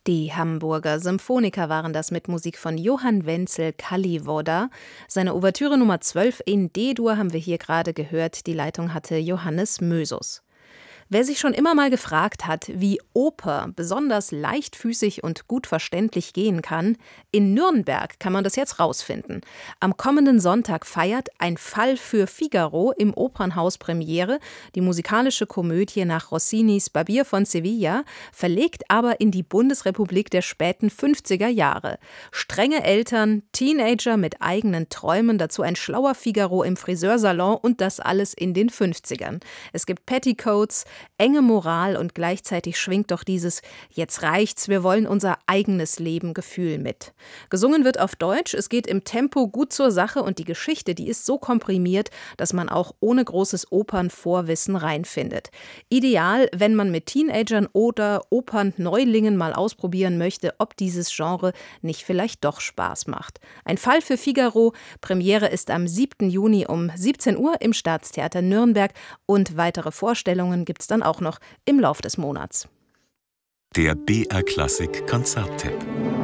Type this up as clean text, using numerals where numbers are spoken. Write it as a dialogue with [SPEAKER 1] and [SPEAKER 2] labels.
[SPEAKER 1] Die Hamburger Symphoniker waren das mit Musik von Johann Wenzel Kalliwoda. Seine Ouvertüre Nummer 12 in D-Dur haben wir hier gerade gehört. Die Leitung hatte Johannes Mösus. Wer sich schon immer mal gefragt hat, wie Oper besonders leichtfüßig und gut verständlich gehen kann, in Nürnberg kann man das jetzt rausfinden. Am kommenden Sonntag feiert Ein Fall für Figaro im Opernhaus Premiere. Die musikalische Komödie nach Rossinis Barbier von Sevilla, verlegt aber in die Bundesrepublik der späten 50er Jahre. Strenge Eltern, Teenager mit eigenen Träumen, dazu ein schlauer Figaro im Friseursalon und das alles in den 50ern. Es gibt Petticoats, enge Moral und gleichzeitig schwingt doch dieses „Jetzt reicht's, wir wollen unser eigenes Leben" Gefühl mit. Gesungen wird auf Deutsch, es geht im Tempo gut zur Sache und die Geschichte, die ist so komprimiert, dass man auch ohne großes Opernvorwissen reinfindet. Ideal, wenn man mit Teenagern oder Opernneulingen mal ausprobieren möchte, ob dieses Genre nicht vielleicht doch Spaß macht. Ein Fall für Figaro, Premiere ist am 7. Juni um 17 Uhr im Staatstheater Nürnberg und weitere Vorstellungen gibt's dann auch noch im Lauf des Monats.
[SPEAKER 2] Der BR Klassik Konzerttipp.